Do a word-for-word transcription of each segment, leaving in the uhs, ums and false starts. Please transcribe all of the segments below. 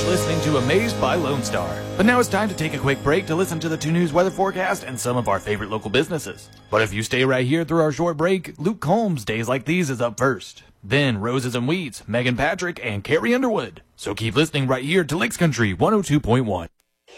listening to Amazed by Lone Star. But now it's time to take a quick break to listen to the two News weather forecast and some of our favorite local businesses. But if you stay right here through our short break, Luke Combs' Days Like These is up first. Then Roses and Weeds, Megan Patrick, and Carrie Underwood. So keep listening right here to Lakes Country one oh two point one.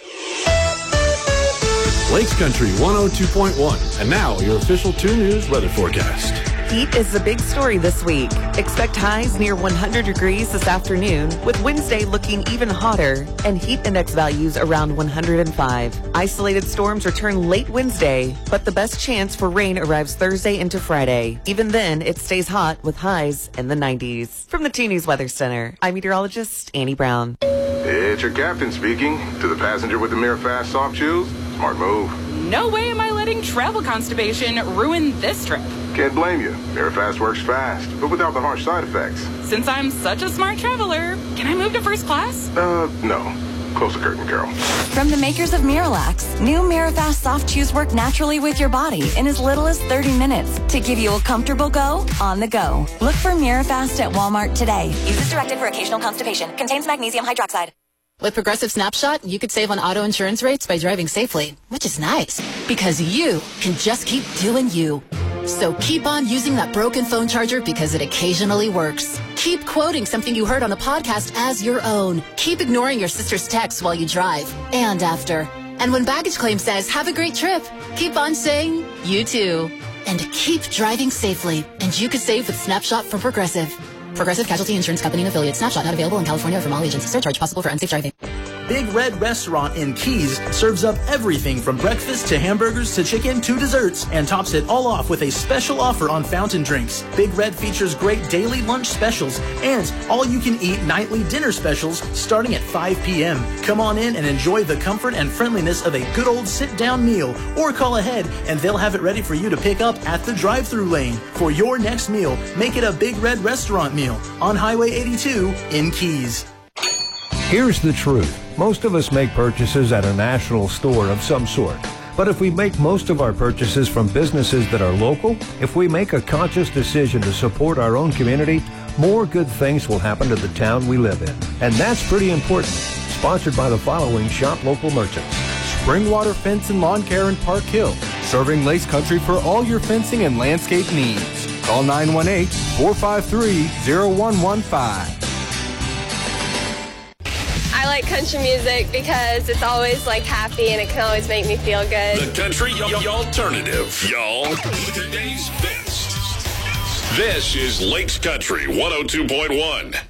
Lakes Country one oh two point one. And now your official two News weather forecast. Heat is the big story this week. Expect highs near one hundred degrees this afternoon, with Wednesday looking even hotter and heat index values around one hundred five. Isolated storms return late Wednesday, but the best chance for rain arrives Thursday into Friday. Even then, it stays hot with highs in the nineties. From the two News Weather Center, I'm meteorologist Annie Brown. It's your captain speaking. To the passenger with the Mirafast soft shoes, smart move. No way am I letting travel constipation ruin this trip. Can't blame you. Mirafast works fast, but without the harsh side effects. Since I'm such a smart traveler, can I move to first class? Uh, no. Close the curtain, Carol. From the makers of Miralax, new Mirafast soft chews work naturally with your body in as little as thirty minutes to give you a comfortable go on the go. Look for Mirafast at Walmart today. Use as directed for occasional constipation. Contains magnesium hydroxide. With Progressive Snapshot, you could save on auto insurance rates by driving safely, which is nice because you can just keep doing you. So keep on using that broken phone charger because it occasionally works. Keep quoting something you heard on a podcast as your own. Keep ignoring your sister's texts while you drive and after. And when baggage claim says, have a great trip, keep on saying, you too. And keep driving safely. And you could save with Snapshot from Progressive. Progressive Casualty Insurance Company and Affiliates. Snapshot not available in California from all agents. Surcharge possible for unsafe driving. Big Red Restaurant in Keys serves up everything from breakfast to hamburgers to chicken to desserts and tops it all off with a special offer on fountain drinks. Big Red features great daily lunch specials and all-you-can-eat nightly dinner specials starting at five p.m. Come on in and enjoy the comfort and friendliness of a good old sit-down meal, or call ahead and they'll have it ready for you to pick up at the drive-thru lane. For your next meal, make it a Big Red Restaurant meal on Highway eighty-two in Keys. Here's the truth. Most of us make purchases at a national store of some sort. But if we make most of our purchases from businesses that are local, if we make a conscious decision to support our own community, more good things will happen to the town we live in. And that's pretty important. Sponsored by the following shop local merchants. Springwater Fence and Lawn Care in Park Hill, serving Lakes Country for all your fencing and landscape needs. Call nine one eight, four five three, zero one one five. I like country music because it's always like happy and it can always make me feel good. The country y- y- alternative, y'all. Today's best. This is Lakes Country one oh two point one.